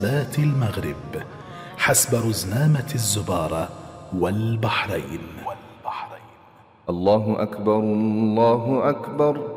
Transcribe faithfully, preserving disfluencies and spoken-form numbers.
صلاة المغرب حسب رزنامة الزبارة والبحرين. الله أكبر الله أكبر